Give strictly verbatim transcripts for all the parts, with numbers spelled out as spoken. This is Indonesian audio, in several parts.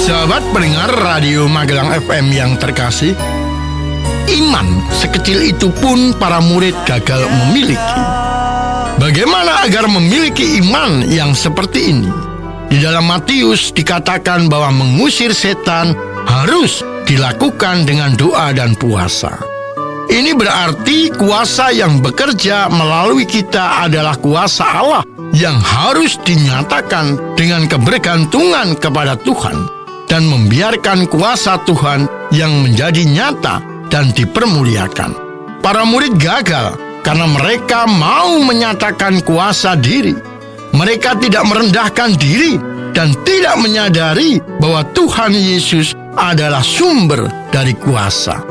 Sahabat pendengar Radio Magelang F M yang terkasih, iman sekecil itu pun para murid gagal memiliki. Bagaimana agar memiliki iman yang seperti ini? Di dalam Matius dikatakan bahwa mengusir setan harus dilakukan dengan doa dan puasa. Ini berarti kuasa yang bekerja melalui kita adalah kuasa Allah yang harus dinyatakan dengan kebergantungan kepada Tuhan dan membiarkan kuasa Tuhan yang menjadi nyata dan dipermuliakan. Para murid gagal karena mereka mau menyatakan kuasa diri. Mereka tidak merendahkan diri dan tidak menyadari bahwa Tuhan Yesus adalah sumber dari kuasa.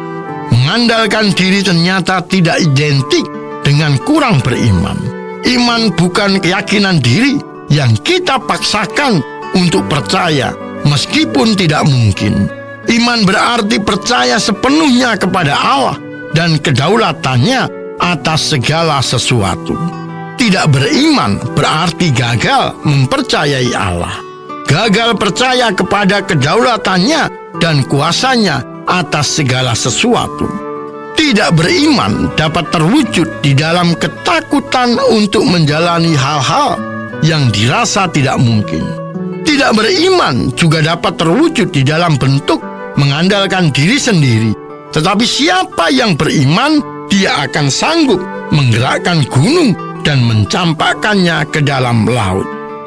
Mengandalkan diri ternyata tidak identik dengan kurang beriman. Iman bukan keyakinan diri yang kita paksakan untuk percaya meskipun tidak mungkin. Iman berarti percaya sepenuhnya kepada Allah dan kedaulatannya atas segala sesuatu. Tidak beriman berarti gagal mempercayai Allah. Gagal percaya kepada kedaulatannya dan kuasanya atas segala sesuatu. Tidak beriman dapat terwujud di dalam ketakutan untuk menjalani hal-hal yang dirasa tidak mungkin. Tidak beriman juga dapat terwujud di dalam bentuk mengandalkan diri sendiri. Tetapi siapa yang beriman, dia akan sanggup menggerakkan gunung dan mencampakkannya ke dalam laut.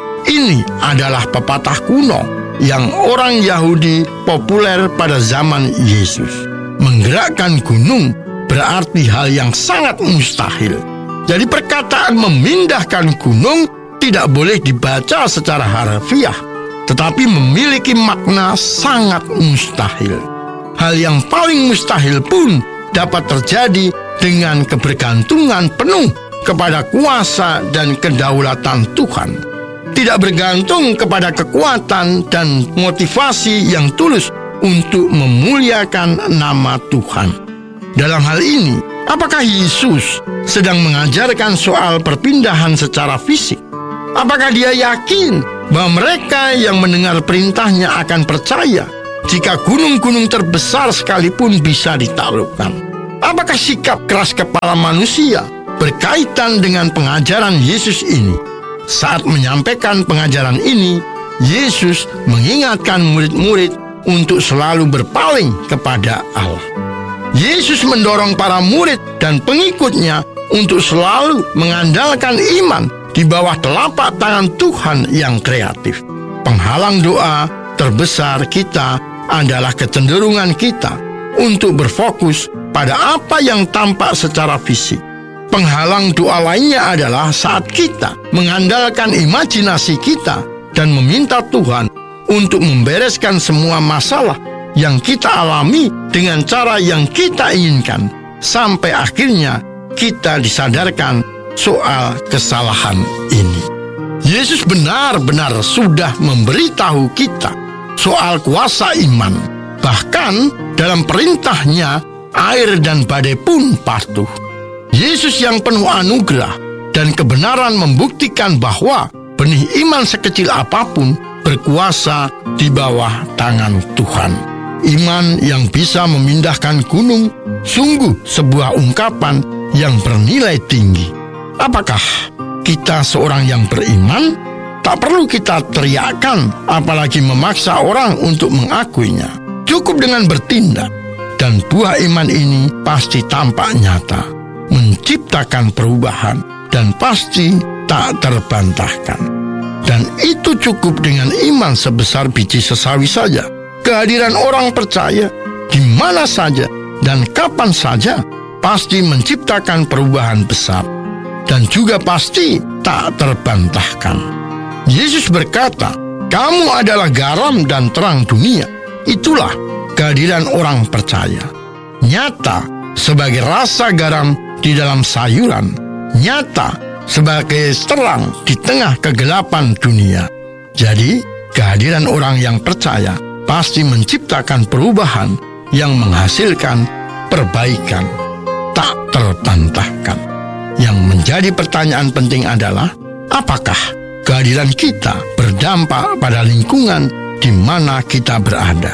Ini adalah pepatah kuno yang orang Yahudi populer pada zaman Yesus. Menggerakkan gunung berarti hal yang sangat mustahil. Jadi perkataan memindahkan gunung tidak boleh dibaca secara harfiah, tetapi memiliki makna sangat mustahil. Hal yang paling mustahil pun dapat terjadi dengan kebergantungan penuh kepada kuasa dan kedaulatan Tuhan. Tidak bergantung kepada kekuatan dan motivasi yang tulus untuk memuliakan nama Tuhan. Dalam hal ini, apakah Yesus sedang mengajarkan soal perpindahan secara fisik? Apakah dia yakin bahwa mereka yang mendengar perintahnya akan percaya jika gunung-gunung terbesar sekalipun bisa ditaklukkan? Apakah sikap keras kepala manusia berkaitan dengan pengajaran Yesus ini? Saat menyampaikan pengajaran ini, Yesus mengingatkan murid-murid untuk selalu berpaling kepada Allah. Yesus mendorong para murid dan pengikutnya untuk selalu mengandalkan iman di bawah telapak tangan Tuhan yang kreatif. Penghalang doa terbesar kita adalah kecenderungan kita untuk berfokus pada apa yang tampak secara fisik. Penghalang doa lainnya adalah saat kita mengandalkan imajinasi kita dan meminta Tuhan untuk membereskan semua masalah yang kita alami dengan cara yang kita inginkan, sampai akhirnya kita disadarkan soal kesalahan ini. Yesus benar-benar sudah memberitahu kita soal kuasa iman. Bahkan dalam perintahnya, air dan badai pun patuh. Yesus yang penuh anugerah dan kebenaran membuktikan bahwa benih iman sekecil apapun berkuasa di bawah tangan Tuhan. Iman yang bisa memindahkan gunung sungguh sebuah ungkapan yang bernilai tinggi. Apakah kita seorang yang beriman? Tak perlu kita teriakkan, apalagi memaksa orang untuk mengakuinya. Cukup dengan bertindak, dan buah iman ini pasti tampak nyata, menciptakan perubahan, dan pasti tak terbantahkan. Dan itu cukup dengan iman sebesar biji sesawi saja. Kehadiran orang percaya di mana saja dan kapan saja pasti menciptakan perubahan besar, dan juga pasti tak terbantahkan. Yesus berkata, "Kamu adalah garam dan terang dunia." Itulah kehadiran orang percaya. Nyata sebagai rasa garam di dalam sayuran, nyata sebagai terang di tengah kegelapan dunia. Jadi, kehadiran orang yang percaya pasti menciptakan perubahan yang menghasilkan perbaikan, tak terbantahkan. Yang menjadi pertanyaan penting adalah, apakah kehadiran kita berdampak pada lingkungan di mana kita berada.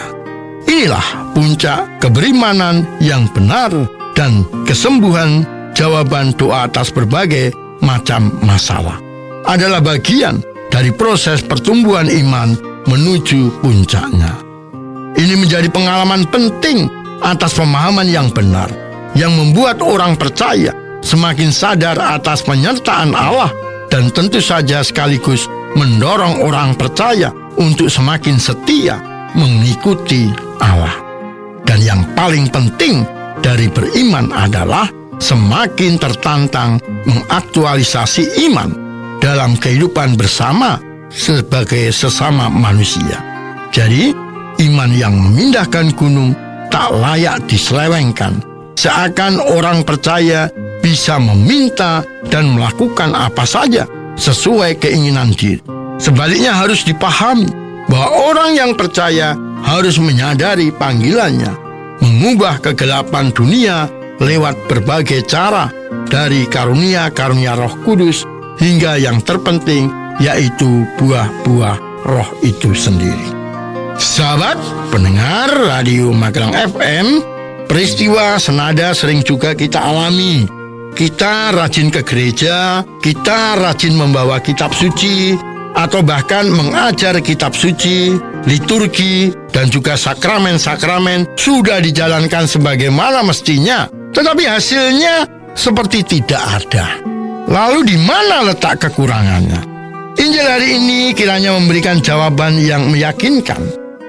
Inilah puncak keberimanan yang benar dan kesembuhan jawaban doa atas berbagai macam masalah. Adalah bagian dari proses pertumbuhan iman menuju puncaknya. Ini menjadi pengalaman penting atas pemahaman yang benar, yang membuat orang percaya semakin sadar atas penyertaan Allah dan tentu saja sekaligus mendorong orang percaya untuk semakin setia mengikuti Allah. Dan yang paling penting dari beriman adalah semakin tertantang mengaktualisasi iman dalam kehidupan bersama sebagai sesama manusia. Jadi, iman yang memindahkan gunung tak layak diselewengkan, seakan orang percaya bisa meminta dan melakukan apa saja sesuai keinginan diri. Sebaliknya harus dipahami bahwa orang yang percaya harus menyadari panggilannya, mengubah kegelapan dunia lewat berbagai cara, dari karunia-karunia Roh Kudus hingga yang terpenting yaitu buah-buah Roh itu sendiri. Sahabat pendengar Radio Magelang F M, peristiwa senada sering juga kita alami. Kita rajin ke gereja, kita rajin membawa kitab suci, atau bahkan mengajar kitab suci, liturgi, dan juga sakramen-sakramen sudah dijalankan sebagaimana mestinya, tetapi hasilnya seperti tidak ada. Lalu di mana letak kekurangannya? Injil hari ini kiranya memberikan jawaban yang meyakinkan,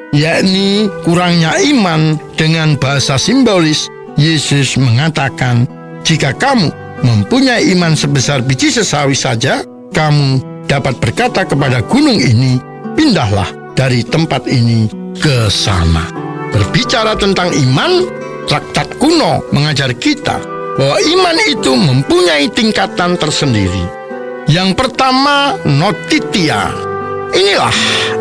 yakni kurangnya iman. Dengan bahasa simbolis, Yesus mengatakan, jika kamu mempunyai iman sebesar biji sesawi saja, kamu dapat berkata kepada gunung ini, pindahlah dari tempat ini ke sana. Berbicara tentang iman, traktat kuno mengajar kita bahwa iman itu mempunyai tingkatan tersendiri. Yang pertama, notitia. Inilah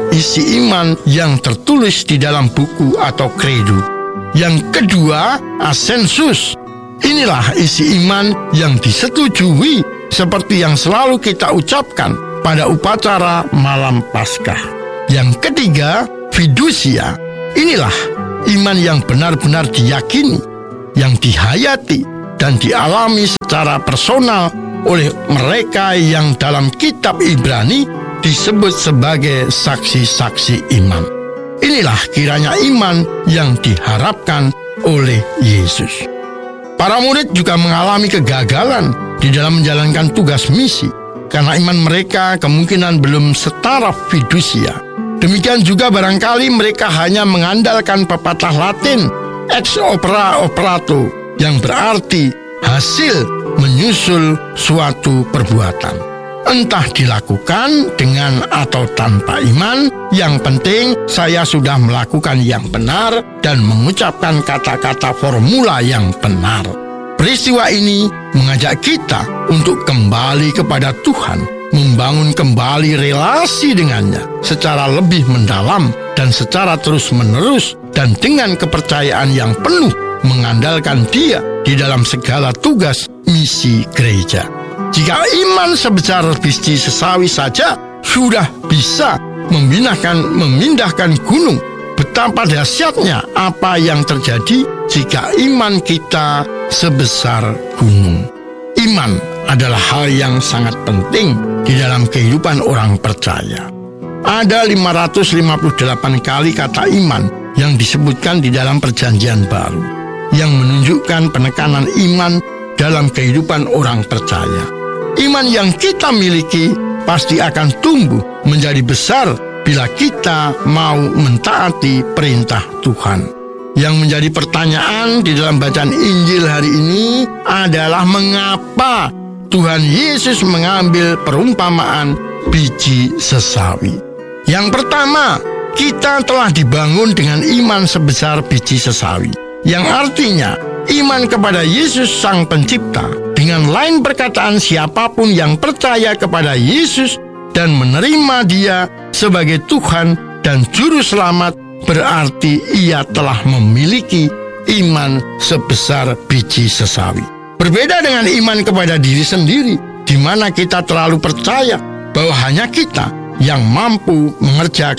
isi iman yang tertulis di dalam buku atau kredo. Yang kedua, asensus. Inilah isi iman yang disetujui seperti yang selalu kita ucapkan pada upacara malam Paskah. Yang ketiga, fidusia. Inilah iman yang benar-benar diyakini, yang dihayati dan dialami secara personal oleh mereka yang dalam kitab Ibrani disebut sebagai saksi-saksi iman. Inilah kiranya iman yang diharapkan oleh Yesus. Para murid juga mengalami kegagalan di dalam menjalankan tugas misi karena iman mereka kemungkinan belum setara fidusia. Demikian juga barangkali mereka hanya mengandalkan pepatah Latin ex opera operato, yang berarti hasil menyusul suatu perbuatan. Entah dilakukan dengan atau tanpa iman, yang penting saya sudah melakukan yang benar dan mengucapkan kata-kata formula yang benar. Peristiwa ini mengajak kita untuk kembali kepada Tuhan, membangun kembali relasi dengannya secara lebih mendalam dan secara terus-menerus, dan dengan kepercayaan yang penuh mengandalkan Dia di dalam segala tugas misi gereja. Jika iman sebesar biji sesawi saja sudah bisa memindahkan, memindahkan gunung, betapa dahsyatnya apa yang terjadi jika iman kita sebesar gunung. Iman adalah hal yang sangat penting di dalam kehidupan orang percaya. Ada lima ratus lima puluh delapan kali kata iman yang disebutkan di dalam Perjanjian Baru, yang menunjukkan penekanan iman dalam kehidupan orang percaya. Iman yang kita miliki pasti akan tumbuh menjadi besar bila kita mau mentaati perintah Tuhan. Yang menjadi pertanyaan di dalam bacaan Injil hari ini adalah mengapa Tuhan Yesus mengambil perumpamaan biji sesawi. Yang pertama, kita telah dibangun dengan iman sebesar biji sesawi, yang artinya iman kepada Yesus Sang Pencipta. Dengan lain perkataan, siapapun yang percaya kepada Yesus dan menerima Dia sebagai Tuhan dan Juru Selamat, berarti ia telah memiliki iman sebesar biji sesawi. Berbeda dengan iman kepada diri sendiri, di mana kita terlalu percaya bahwa hanya kita yang mampu mengerjakan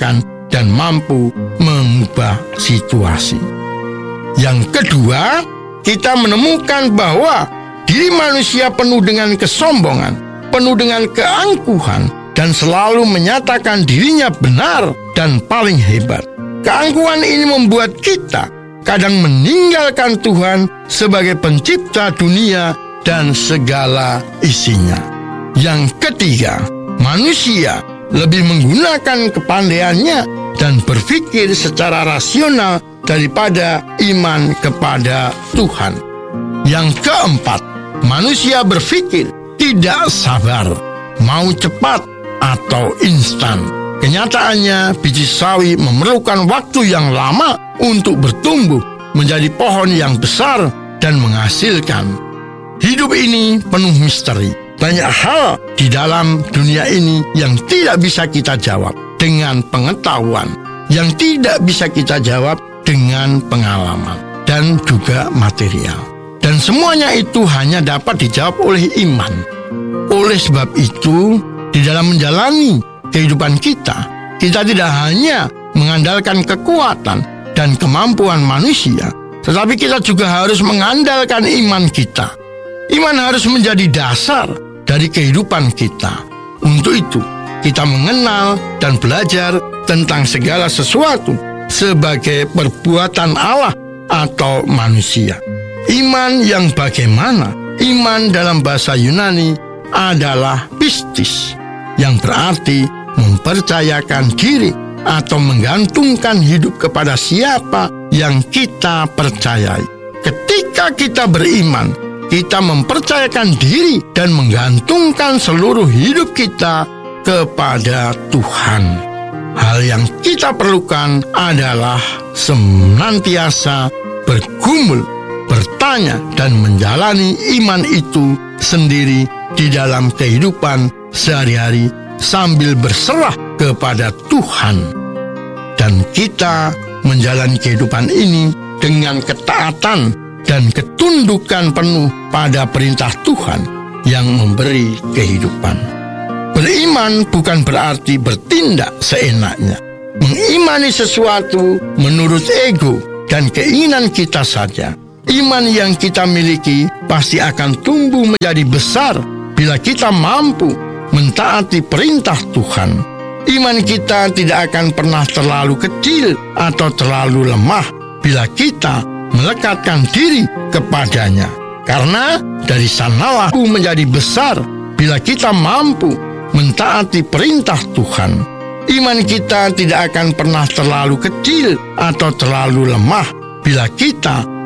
dan mampu mengubah situasi. Yang kedua, kita menemukan bahwa diri manusia penuh dengan kesombongan, penuh dengan keangkuhan, dan selalu menyatakan dirinya benar dan paling hebat. Keangkuhan ini membuat kita kadang meninggalkan Tuhan sebagai pencipta dunia dan segala isinya. Yang ketiga, manusia lebih menggunakan kepandaiannya dan berpikir secara rasional daripada iman kepada Tuhan. Yang keempat, manusia berpikir tidak sabar, mau cepat atau instan. Kenyataannya, biji sawi memerlukan waktu yang lama untuk bertumbuh menjadi pohon yang besar dan menghasilkan. Hidup ini penuh misteri. Banyak hal di dalam dunia ini yang tidak bisa kita jawab dengan pengetahuan, yang tidak bisa kita jawab dengan pengalaman dan juga material. Dan semuanya itu hanya dapat dijawab oleh iman. Oleh sebab itu, di dalam menjalani kehidupan kita, kita tidak hanya mengandalkan kekuatan dan kemampuan manusia, tetapi kita juga harus mengandalkan iman kita. Iman harus menjadi dasar dari kehidupan kita. Untuk itu, kita mengenal dan belajar tentang segala sesuatu sebagai perbuatan Allah atau manusia. Iman yang bagaimana? Iman dalam bahasa Yunani adalah pistis, yang berarti mempercayakan diri atau menggantungkan hidup kepada siapa yang kita percayai. Ketika kita beriman, kita mempercayakan diri dan menggantungkan seluruh hidup kita kepada Tuhan. Hal yang kita perlukan adalah senantiasa bergumul, bertanya, dan menjalani iman itu sendiri di dalam kehidupan sehari-hari sambil berserah kepada Tuhan. Dan kita menjalani kehidupan ini dengan ketaatan dan ketundukan penuh pada perintah Tuhan yang memberi kehidupan. Beriman bukan berarti bertindak seenaknya, mengimani sesuatu menurut ego dan keinginan kita saja. Iman yang kita miliki pasti akan tumbuh menjadi besar bila kita mampu mentaati perintah Tuhan. Iman kita tidak akan pernah terlalu kecil atau terlalu lemah bila kita melekatkan diri kepadanya. Karena dari sanalah menjadi besar bila kita mampu mentaati perintah Tuhan. Iman kita tidak akan pernah terlalu kecil atau terlalu lemah bila kita